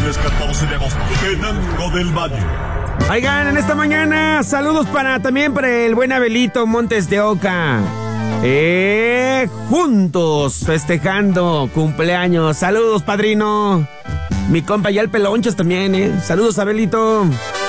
Viernes 14 de agosto, Tenango del Valle. Oigan, en esta mañana, saludos también para el buen Abelito Montes de Oca. Juntos, festejando cumpleaños. Saludos, padrino. Mi compa ya el Pelonchas también, Saludos, Abelito.